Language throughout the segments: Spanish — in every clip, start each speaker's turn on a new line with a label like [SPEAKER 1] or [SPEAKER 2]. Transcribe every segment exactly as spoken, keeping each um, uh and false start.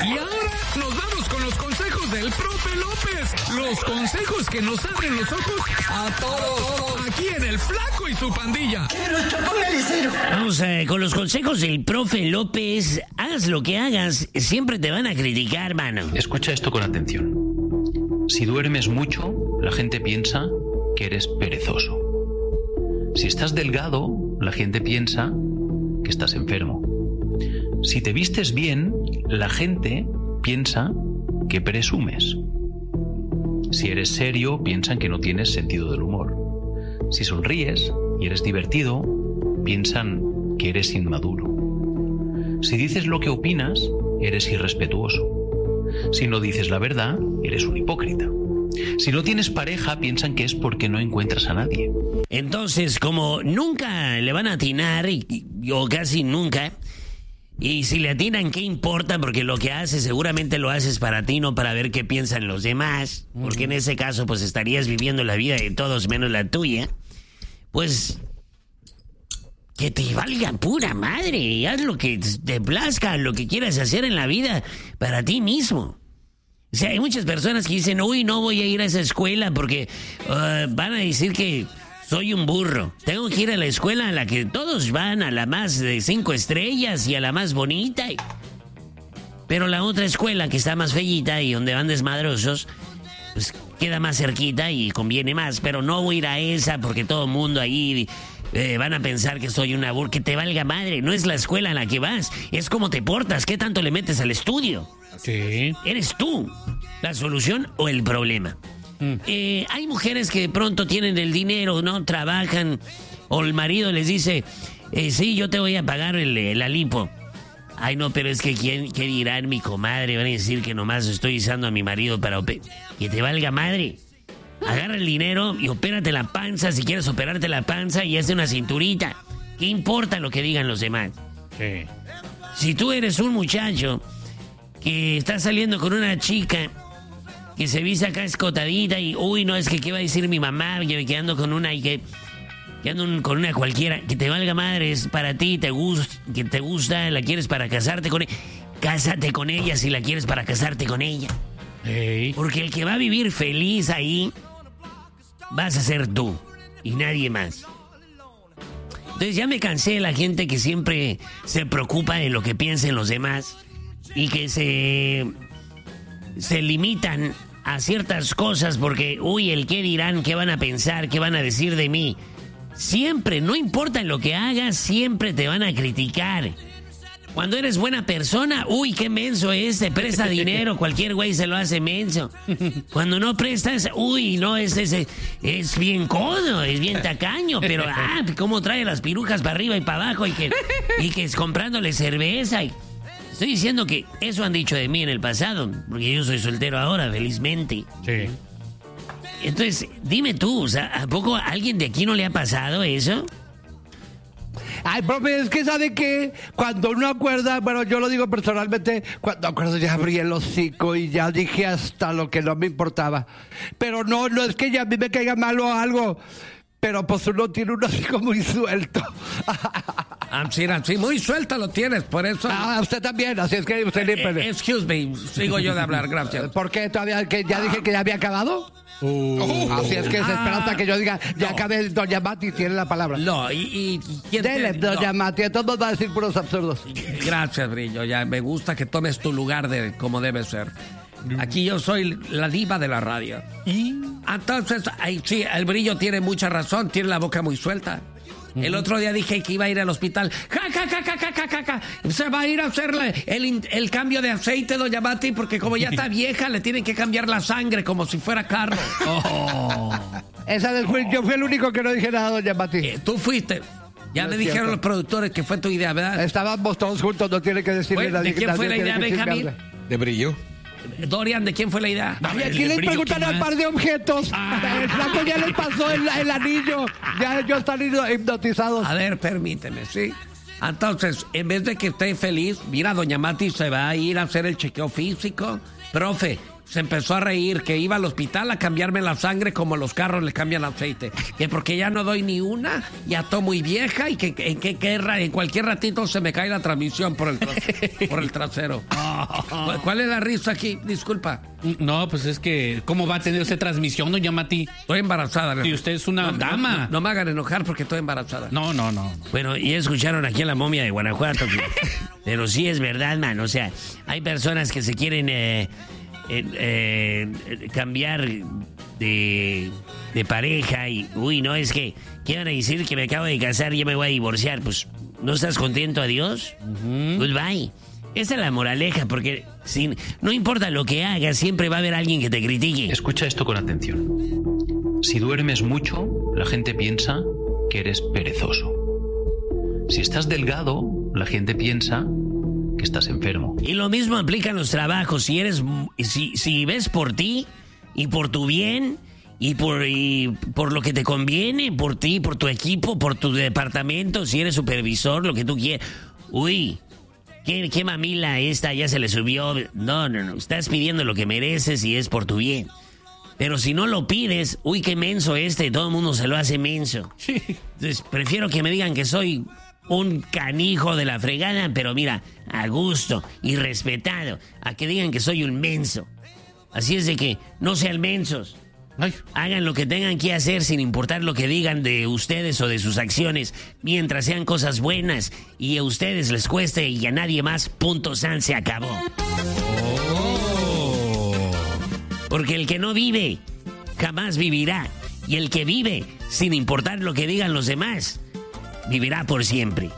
[SPEAKER 1] Y ahora nos vamos con los consejos del profe López. Los consejos que nos abren los ojos a todos. Aquí en El Flaco y su pandilla.
[SPEAKER 2] Vamos eh, con los consejos del profe López. Hagas lo que hagas, siempre te van a criticar, mano.
[SPEAKER 3] Escucha esto con atención. Si duermes mucho, la gente piensa que eres perezoso. Si estás delgado, la gente piensa que estás enfermo. Si te vistes bien, la gente piensa que presumes. Si eres serio, piensan que no tienes sentido del humor. Si sonríes y eres divertido, piensan que eres inmaduro. Si dices lo que opinas, eres irrespetuoso. Si no dices la verdad, eres un hipócrita. Si no tienes pareja, piensan que es porque no encuentras a nadie.
[SPEAKER 2] Entonces, como nunca le van a atinar, y, o casi nunca, y si le atinan, ¿qué importa? Porque lo que haces seguramente lo haces para ti, no para ver qué piensan los demás. Porque en ese caso, pues estarías viviendo la vida de todos menos la tuya. Pues que te valga pura madre y haz lo que te plazca, lo que quieras hacer en la vida para ti mismo. O sea, hay muchas personas que dicen, uy, no voy a ir a esa escuela porque uh, van a decir que soy un burro. Tengo que ir a la escuela a la que todos van, a la más de cinco estrellas y a la más bonita. Pero la otra escuela que está más feíta y donde van desmadrosos, pues queda más cerquita y conviene más. Pero no voy a ir a esa porque todo el mundo ahí eh, van a pensar que soy una burra. Que te valga madre, no es la escuela a la que vas, es cómo te portas, qué tanto le metes al estudio.
[SPEAKER 4] Sí.
[SPEAKER 2] ¿Eres tú la solución o el problema? Mm. Eh, hay mujeres que de pronto tienen el dinero, ¿no? Trabajan, o el marido les dice, eh, sí, yo te voy a pagar el, el lipo. Ay, no, pero es que ¿quién, ¿qué dirán mi comadre? Van a decir que nomás estoy usando a mi marido para operar. Que te valga madre. Agarra el dinero y opérate la panza, si quieres operarte la panza, y hazte una cinturita. ¿Qué importa lo que digan los demás?
[SPEAKER 4] Sí.
[SPEAKER 2] Si tú eres un muchacho que está saliendo con una chica que se viste acá escotadita y, uy, no, es que qué va a decir mi mamá, que, que ando con una y que, que ando un, con una cualquiera, que te valga madre, es para ti, te gusta, que te gusta, la quieres para casarte con ella, cásate con ella si la quieres para casarte con ella.
[SPEAKER 4] Hey.
[SPEAKER 2] Porque el que va a vivir feliz ahí vas a ser tú y nadie más. Entonces ya me cansé de la gente que siempre se preocupa de lo que piensen los demás y que se, se limitan a ciertas cosas porque, uy, el qué dirán, qué van a pensar, qué van a decir de mí. Siempre, no importa lo que hagas, siempre te van a criticar. Cuando eres buena persona, uy, qué menso es, te presta dinero, cualquier güey se lo hace menso. Cuando no prestas, uy, no, es, es, es bien codo, es bien tacaño, pero, ah, cómo trae las pirujas para arriba y para abajo y que, y que es comprándole cerveza y... Estoy diciendo que eso han dicho de mí en el pasado, porque yo soy soltero ahora, felizmente.
[SPEAKER 4] Sí.
[SPEAKER 2] Entonces, dime tú, o sea, ¿a poco a alguien de aquí no le ha pasado eso?
[SPEAKER 5] Ay, profe, es que ¿sabe qué? Cuando uno acuerda, bueno, yo lo digo personalmente, cuando acuerdo ya abrí el hocico y ya dije hasta lo que no me importaba. Pero no, no es que ya a mí me caiga mal o algo, pero pues uno tiene un hocico muy suelto.
[SPEAKER 4] Ah, sí, sí, muy suelta lo tienes, por eso...
[SPEAKER 5] Ah, usted también, así es que usted...
[SPEAKER 4] Eh, eh, excuse me, sigo yo de hablar, gracias.
[SPEAKER 5] ¿Por qué todavía? Que ¿Ya dije que ya había acabado?
[SPEAKER 4] Uh,
[SPEAKER 5] Así es que se espera hasta que yo diga, ya
[SPEAKER 4] no.
[SPEAKER 5] acabé, doña Mati tiene la palabra.
[SPEAKER 4] No, y... y ¿quién
[SPEAKER 5] Dele,
[SPEAKER 4] te,
[SPEAKER 5] doña
[SPEAKER 4] no.
[SPEAKER 5] Mati, todos va a decir puros absurdos.
[SPEAKER 4] Gracias, Brillo, ya me gusta que tomes tu lugar de como debe ser. Aquí yo soy la diva de la radio. ¿Y? Entonces, ahí sí, el Brillo tiene mucha razón, tiene la boca muy suelta. El otro día dije que iba a ir al hospital. ¡Ja, ja, ja, ja, ja, ja, ja! Se va a ir a hacerle el, el cambio de aceite, doña Mati, porque como ya está vieja, le tienen que cambiar la sangre como si fuera carro. Oh.
[SPEAKER 5] Esa vez fui, yo fui el único que no dije nada, doña Mati.
[SPEAKER 4] Eh, Tú fuiste. Ya
[SPEAKER 5] No
[SPEAKER 4] me
[SPEAKER 5] es
[SPEAKER 4] dijeron
[SPEAKER 5] cierto.
[SPEAKER 4] los productores que fue tu idea, ¿verdad?
[SPEAKER 5] Estábamos todos juntos, no tiene que decirle
[SPEAKER 4] Bueno,
[SPEAKER 5] nadie.
[SPEAKER 4] ¿de quién fue la idea, Benjamín?
[SPEAKER 6] De Brillo.
[SPEAKER 4] Dorian, ¿de quién fue la idea?
[SPEAKER 5] Y aquí les preguntan al par de objetos.
[SPEAKER 4] Ah.
[SPEAKER 5] El flaco ya les pasó el, el anillo. Ya ellos están hipnotizados.
[SPEAKER 4] A ver, permíteme, ¿sí? Entonces, en vez de que esté feliz, mira, doña Mati se va a ir a hacer el chequeo físico. Profe, se empezó a reír que iba al hospital a cambiarme la sangre como los carros le cambian aceite. Que porque ya no doy ni una, ya estoy muy vieja y que en, que, que, en cualquier ratito se me cae la transmisión por el, tras, por el trasero. ¿Cuál, ¿Cuál es la risa aquí? Disculpa.
[SPEAKER 6] No, pues es que, ¿cómo va a tener usted transmisión, doña Mati?
[SPEAKER 4] Estoy embarazada.
[SPEAKER 6] Si usted es una
[SPEAKER 4] no,
[SPEAKER 6] dama.
[SPEAKER 4] No, no, no me hagan enojar porque estoy embarazada.
[SPEAKER 6] No, no, no.
[SPEAKER 2] Bueno, ya escucharon aquí a la momia de Guanajuato. Que, pero sí es verdad, man. O sea, hay personas que se quieren eh, eh, eh, cambiar de, de pareja y, uy, no, es que, ¿qué van a decir? Que me acabo de casar y ya me voy a divorciar. Pues, ¿no estás contento? Adiós. Uh-huh. Goodbye. Esa es la moraleja, porque sin, no importa lo que hagas, siempre va a haber alguien que te critique.
[SPEAKER 3] Escucha esto con atención. Si duermes mucho, la gente piensa que eres perezoso. Si estás delgado, la gente piensa que estás enfermo.
[SPEAKER 2] Y lo mismo aplica en los trabajos. Si eres, si, si ves por ti y por tu bien y por, y por lo que te conviene, por ti, por tu equipo, por tu departamento, si eres supervisor, lo que tú quieras. Uy, ¿qué, qué mamila esta ya se le subió? No, no, no. Estás pidiendo lo que mereces y es por tu bien. Pero si no lo pides, uy, qué menso este, todo el mundo se lo hace menso. Entonces, prefiero que me digan que soy un canijo de la fregada, pero mira, a gusto y respetado, a que digan que soy un menso. Así es de que no sean mensos. Ay. Hagan lo que tengan que hacer sin importar lo que digan de ustedes o de sus acciones, mientras sean cosas buenas y a ustedes les cueste y a nadie más, punto, san, se acabó. Porque el que no vive, jamás vivirá. Y el que vive, sin importar lo que digan los demás, vivirá por siempre.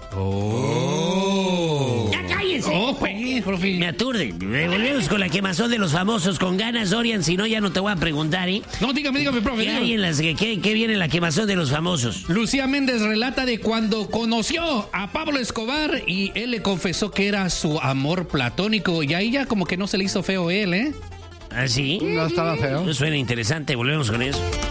[SPEAKER 6] Oh.
[SPEAKER 2] ¡Ya cállense!
[SPEAKER 6] Oh, pues, profe.
[SPEAKER 2] Me aturden. Volvemos con la quemazón de los famosos con ganas, Dorian. Si no, ya no te voy a preguntar, ¿eh?
[SPEAKER 6] No, dígame, dígame, profe.
[SPEAKER 2] ¿Qué hay en las que qué, qué viene en la quemazón de los famosos?
[SPEAKER 6] Lucía Méndez relata de cuando conoció a Pablo Escobar y él le confesó que era su amor platónico. Y ahí ya como que no se le hizo feo él, ¿eh?
[SPEAKER 2] ¿Ah, sí?
[SPEAKER 5] No estaba feo.
[SPEAKER 2] Suena interesante. Volvemos con eso.